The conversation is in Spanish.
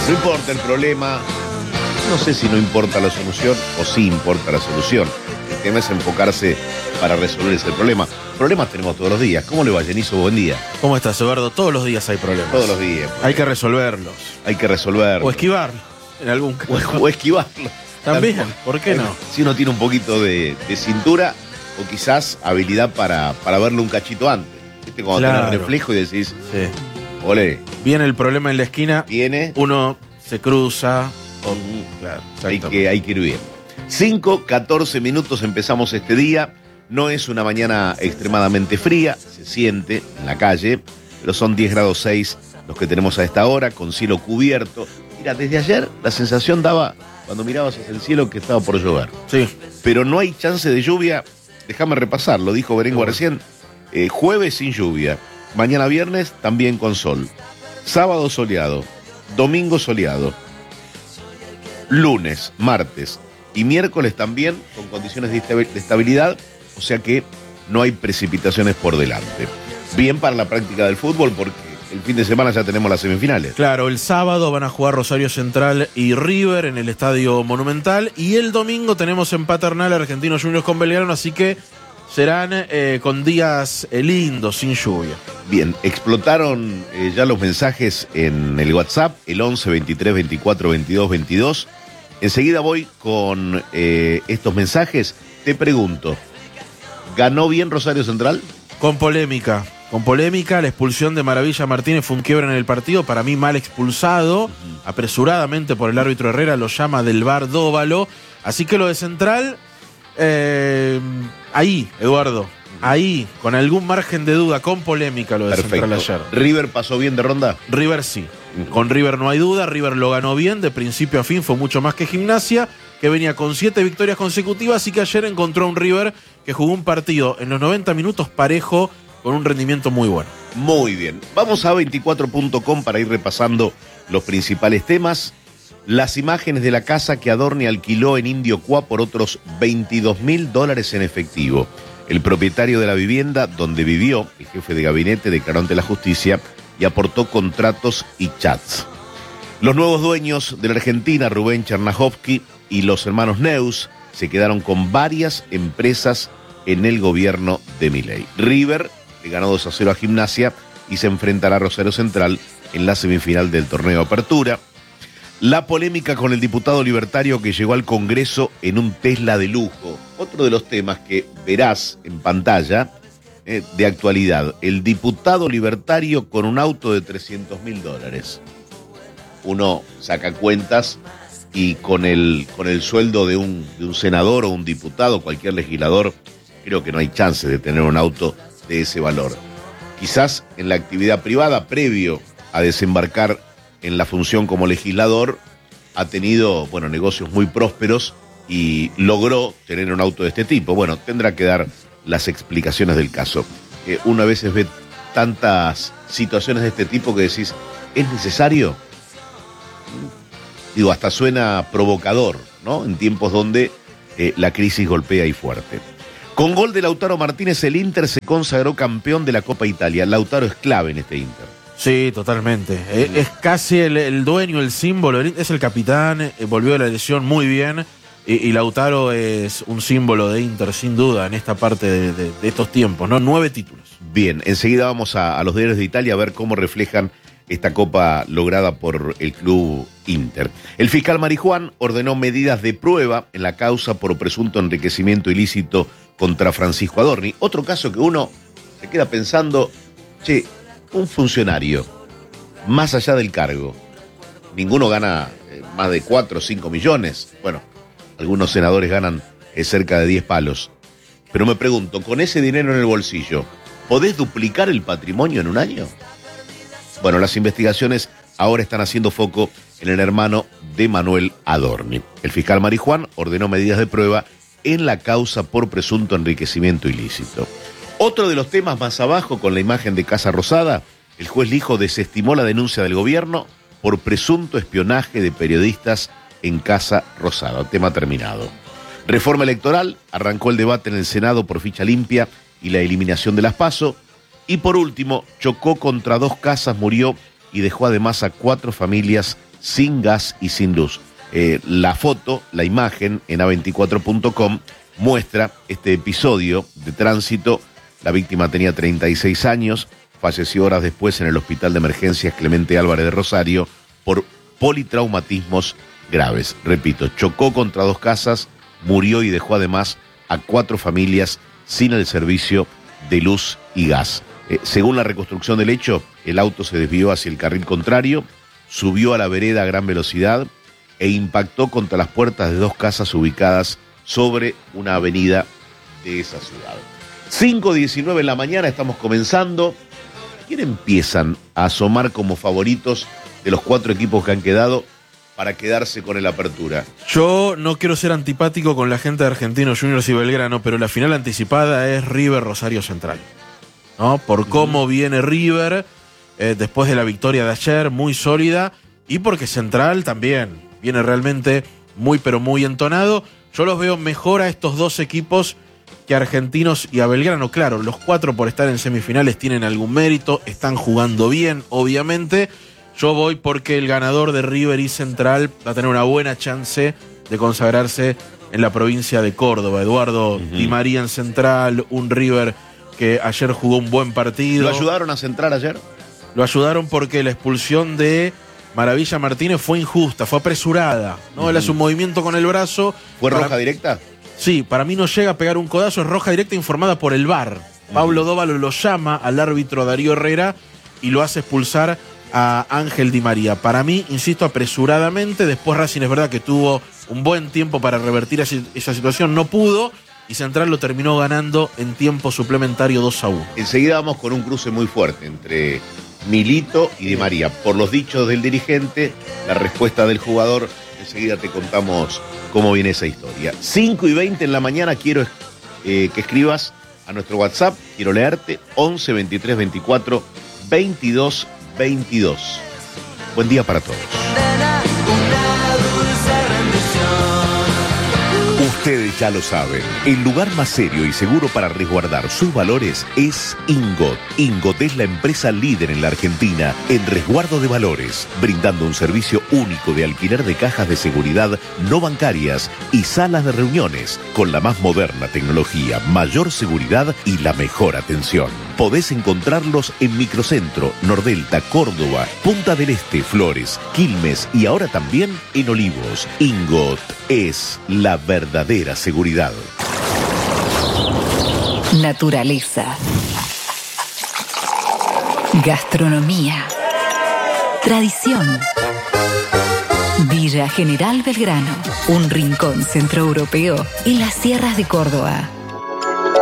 No importa el problema, no sé si no importa la solución o sí importa la solución. El tema es enfocarse para resolver ese problema. Problemas tenemos todos los días. ¿Cómo le va, Jenizo? Buen día. ¿Cómo estás, Eduardo? Todos los días hay problemas. Todos los días. Hay que resolverlos. Hay que resolverlos. O esquivarlos, en algún caso. O esquivarlos. También, ¿por qué no? Si uno tiene un poquito de cintura o quizás habilidad para verlo un cachito antes. ¿Viste? Cuando Claro. tenés reflejo y decís, Sí. olé, Viene el problema en la esquina, viene, uno se cruza. Claro, hay que ir bien. 5:14 minutos empezamos este día. No es una mañana extremadamente fría, se siente en la calle, pero son 10 grados 6 los que tenemos a esta hora, con cielo cubierto. Mira, desde ayer la sensación daba, cuando mirabas hacia el cielo, que estaba por llover. Sí. Pero no hay chance de lluvia. Déjame repasar, lo dijo Berengo recién. Jueves sin lluvia, mañana viernes también con sol, sábado soleado, domingo soleado, lunes, martes y miércoles también con condiciones de estabilidad, o sea que no hay precipitaciones por delante. Bien para la práctica del fútbol porque el fin de semana ya tenemos las semifinales. Claro, el sábado van a jugar Rosario Central y River en el Estadio Monumental y el domingo tenemos en Paternal Argentinos Juniors con Belgrano, así que serán con días lindos, sin lluvia. Bien, explotaron ya los mensajes en el WhatsApp, el 11 23 24 22 22. Enseguida voy con estos mensajes. Te pregunto, ¿ganó bien Rosario Central? Con polémica, la expulsión de Maravilla Martínez fue un quiebre en el partido, para mí mal expulsado, apresuradamente por el árbitro Herrera, lo llama del VAR Dóvalo, así que lo de Central, ahí, Eduardo, ahí, con algún margen de duda, con polémica lo de Perfecto. Central ayer. ¿River pasó bien de ronda? River sí, con River no hay duda, River lo ganó bien, de principio a fin fue mucho más que Gimnasia, que venía con 7 victorias consecutivas y que ayer encontró a un River que jugó un partido en los 90 minutos parejo con un rendimiento muy bueno. Muy bien. Vamos a 24.com para ir repasando los principales temas. Las imágenes de la casa que Adorni alquiló en Indio Cuá por otros $22.000 en efectivo. El propietario de la vivienda donde vivió, el jefe de gabinete, declaró ante la justicia y aportó contratos y chats. Los nuevos dueños de la Argentina, Rubén Chernahovsky y los hermanos Neus, se quedaron con varias empresas en el gobierno de Milei. River le ganó 2-0 a Gimnasia y se enfrentará a Rosario Central en la semifinal del torneo Apertura. La polémica con el diputado libertario que llegó al Congreso en un Tesla de lujo. Otro de los temas que verás en pantalla de actualidad. El diputado libertario con un auto de $300.000. Uno saca cuentas y con el sueldo de un senador o un diputado, cualquier legislador, creo que no hay chance de tener un auto de ese valor. Quizás en la actividad privada, previo a desembarcar en la función como legislador, ha tenido, negocios muy prósperos y logró tener un auto de este tipo. Bueno, tendrá que dar las explicaciones del caso. Uno a veces ve tantas situaciones de este tipo que decís, ¿es necesario? Digo, hasta suena provocador, ¿no? En tiempos donde la crisis golpea y fuerte. Con gol de Lautaro Martínez, el Inter se consagró campeón de la Copa Italia. Lautaro es clave en este Inter. Sí, totalmente. Es casi el dueño, el símbolo, es el capitán, volvió de la lesión muy bien y Lautaro es un símbolo de Inter, sin duda, en esta parte de estos tiempos, ¿no? 9 títulos. Bien, enseguida vamos a los diarios de Italia a ver cómo reflejan esta copa lograda por el club Inter. El fiscal Marijuán ordenó medidas de prueba en la causa por presunto enriquecimiento ilícito contra Francisco Adorni. Otro caso que uno se queda pensando, che, un funcionario, más allá del cargo, ninguno gana más de 4 o 5 millones. Bueno, algunos senadores ganan cerca de 10 palos. Pero me pregunto, con ese dinero en el bolsillo, ¿podés duplicar el patrimonio en un año? Bueno, las investigaciones ahora están haciendo foco en el hermano de Manuel Adorni. El fiscal Marijuán ordenó medidas de prueba en la causa por presunto enriquecimiento ilícito. Otro de los temas más abajo, con la imagen de Casa Rosada, el juez Lijo desestimó la denuncia del gobierno por presunto espionaje de periodistas en Casa Rosada. Tema terminado. Reforma electoral, arrancó el debate en el Senado por ficha limpia y la eliminación de las PASO. Y por último, chocó contra 2 casas, murió y dejó además a 4 familias sin gas y sin luz. La foto, la imagen en a24.com muestra este episodio de tránsito. La víctima tenía 36 años, falleció horas después en el Hospital de Emergencias Clemente Álvarez de Rosario por politraumatismos graves. Repito, chocó contra 2 casas, murió y dejó además a 4 familias sin el servicio de luz y gas. Según la reconstrucción del hecho, el auto se desvió hacia el carril contrario, subió a la vereda a gran velocidad e impactó contra las puertas de 2 casas ubicadas sobre una avenida de esa ciudad. 5:19 en la mañana, estamos comenzando. ¿Quién empiezan a asomar como favoritos de los 4 equipos que han quedado para quedarse con el Apertura? Yo no quiero ser antipático con la gente de Argentinos Juniors y Belgrano, pero la final anticipada es River Rosario Central, ¿no? Por cómo viene River después de la victoria de ayer, muy sólida, y porque Central también viene realmente muy pero muy entonado. Yo los veo mejor a estos 2 equipos que a Argentinos y a Belgrano. Claro, los 4 por estar en semifinales tienen algún mérito, están jugando bien, obviamente. Yo voy porque el ganador de River y Central va a tener una buena chance de consagrarse en la provincia de Córdoba. Eduardo Di María en Central, un River que ayer jugó un buen partido. ¿Lo ayudaron a Central ayer? Lo ayudaron porque la expulsión de Maravilla Martínez fue injusta, fue apresurada, ¿no? Él hace un movimiento con el brazo. ¿Fue roja directa? Sí, para mí no llega a pegar un codazo, es roja directa informada por el VAR. Pablo Dóvalo lo llama al árbitro Darío Herrera y lo hace expulsar a Ángel Di María. Para mí, insisto, apresuradamente. Después Racing es verdad que tuvo un buen tiempo para revertir esa situación, no pudo, y Central lo terminó ganando en tiempo suplementario 2-1. Enseguida vamos con un cruce muy fuerte entre Milito y Di María. Por los dichos del dirigente, la respuesta del jugador, enseguida te contamos cómo viene esa historia. 5:20 en la mañana, quiero que escribas a nuestro WhatsApp, quiero leerte, 11 23 24 22 22. Buen día para todos. Ustedes ya lo saben, el lugar más serio y seguro para resguardar sus valores es Ingot. Ingot es la empresa líder en la Argentina en resguardo de valores, brindando un servicio único de alquiler de cajas de seguridad no bancarias y salas de reuniones, con la más moderna tecnología, mayor seguridad y la mejor atención. Podés encontrarlos en Microcentro, Nordelta, Córdoba, Punta del Este, Flores, Quilmes y ahora también en Olivos. Ingot es la verdadera seguridad. Naturaleza. Gastronomía. Tradición. Villa General Belgrano, un rincón centroeuropeo en las sierras de Córdoba.